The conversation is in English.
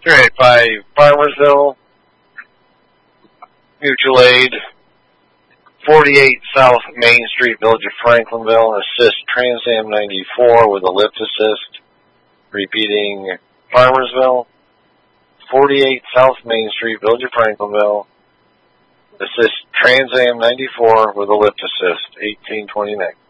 385 Farmersville, Mutual Aid, 48 South Main Street, Village of Franklinville, assist Trans Am 94 with a lift assist. Repeating, Farmersville, 48 South Main Street, Village of Franklinville, assist Trans Am 94 with a lift assist, 1829.